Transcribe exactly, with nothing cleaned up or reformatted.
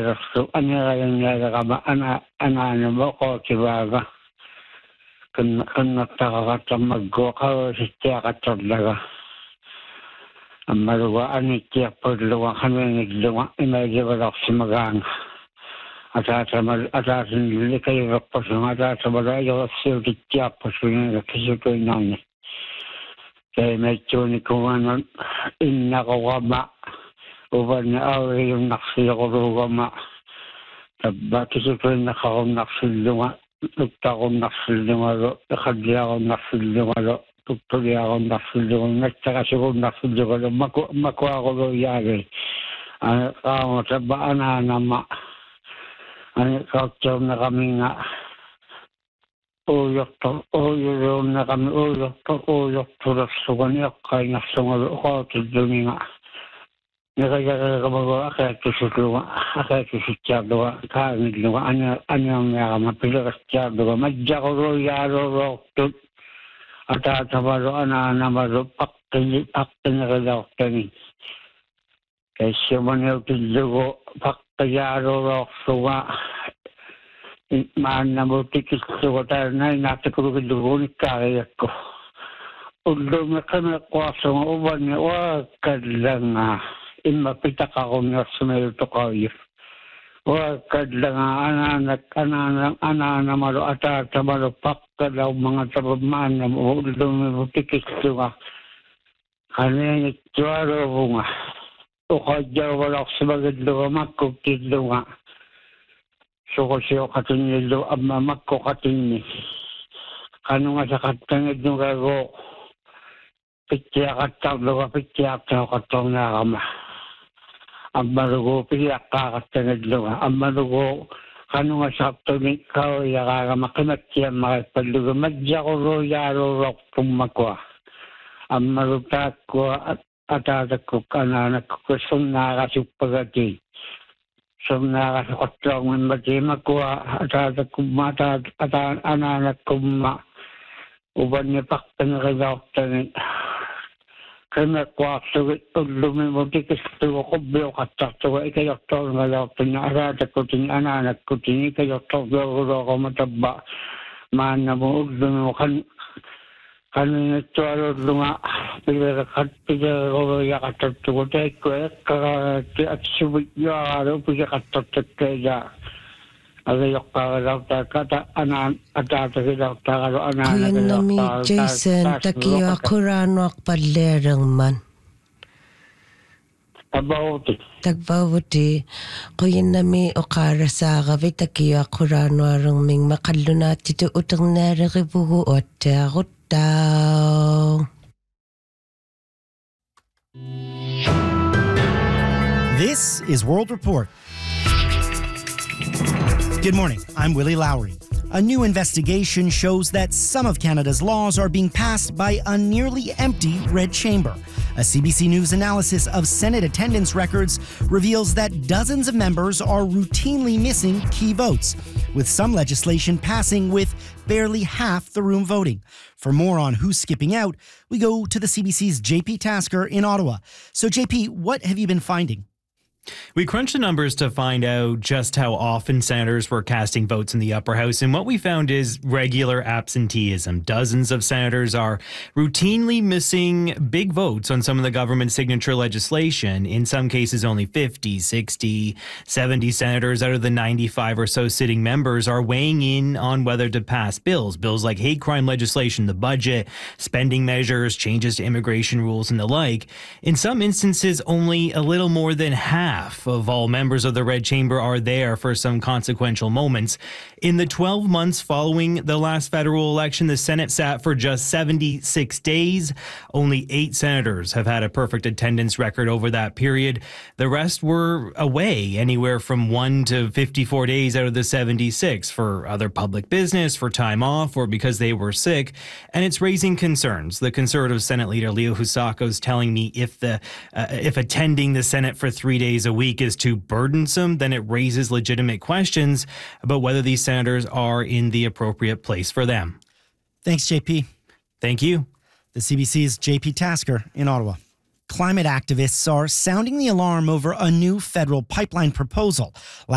rasu anirayan nga kama ana ana mo ko tibaga kun kun nakakata maggo ka siya ka talaga amaruwa ani tiya podluwa kami nigluwa imagine si magang atasa mal atasa nili kayo rapasong atasa malayo siyo tiya pasong kasi ko inang kaya medyo ni kung ano inakawama uban na away yung naksiya ko rugama tabati si ko nakakong naksilunga nagta akong naksilunga ro nakadya akong naksilunga ro tutuloy akong naksilunga nagtaka siya kong naksilunga ro makuha ko ro yari ano kao sa baana nama ano kao na kami nga uyok to uyok na kami uyok to uyok to rasugan niya kaya nasunga ro ko tudungi nga Nakaya kamago akay kusutuwa akay kusutyadowa kaangidluwa anya anya nga mapilakas-tyadowa madjakoro yaro roktot ata tabaro ana namaro pakti pakti nakadaktani kasi manyo tidlugo pakti yaro roktuwa maan namutikisuwa tayo na inatikuro kidlugo ni kaya ko ulo na kami kwasong uban niya wakad lang nga imapita ka kung nasumayo to kayo. Wakad lang ananak, ananak, ananak malo atata malo pakka daw mga tabamaan na mo lumibutikis nga. Kanina ituaro ko nga. Ukadya wala ko sa bagad lo, magkukid lo nga. So ko siya katingin lo, ama magkukatingin. Kano nga sa katangid nung gago, pitya katang lo, pitya katang na kama. Ang marugo piyak kakatangad lunga. Ang marugo kano nga sakto ni kao yaka makimatya makipaglugo. Madya ko ro yaro rok pumakwa. Ang maruta ko at atatak ko kananak ko sum nakasupagati. Sum nakasukatlong ng mati makwa atatak ko mata at ananak ko ma. Uban niya paktan na kadoktan kaya kwa sulit lumimutikis to ko biyo katakto ikayo to ngalaw pinarata ko tin anak ko tin ikayo to guro ko mataba man na mo udlo kan kan ito aro lunga pila kat pila ko ya katakto ko tay ko ka at subit ya aro pila katakto kaya Ayok pa daw kata anan atata daw tagalo anan Kuya nami Jason takiyo akurano akpadlerang man. Tagbawti. Tagbawti. Kuya nami okara sa gabi takiyo akurano arang ming makalunat ito utang narakibuhu o tarot daw. This is World Report. Good morning, I'm Willie Lowry. A new investigation shows that some of Canada's laws are being passed by a nearly empty red chamber. A C B C News analysis of Senate attendance records reveals that dozens of members are routinely missing key votes, with some legislation passing with barely half the room voting. For more on who's skipping out, we go to the C B C's J P Tasker in Ottawa. So J P, what have you been finding? We crunched the numbers to find out just how often senators were casting votes in the upper house, and what we found is regular absenteeism. Dozens of senators are routinely missing big votes on some of the government signature legislation. In some cases, only fifty, sixty, seventy senators out of the ninety-five or so sitting members are weighing in on whether to pass bills. Bills like hate crime legislation, the budget, spending measures, changes to immigration rules, and the like. In some instances, only a little more than half of all members of the Red Chamber are there for some consequential moments. In the twelve months following the last federal election, the Senate sat for just seventy-six days. Only eight senators have had a perfect attendance record over that period. The rest were away anywhere from one to fifty-four days out of the seventy-six for other public business, for time off, or because they were sick. And it's raising concerns. The Conservative Senate leader, Leo Husako, is telling me if the uh, if attending the Senate for three days a week is too burdensome, then it raises legitimate questions about whether these senators are in the appropriate place for them. Thanks, J P. Thank you. The C B C's J P Tasker in Ottawa. Climate activists are sounding the alarm over a new federal pipeline proposal.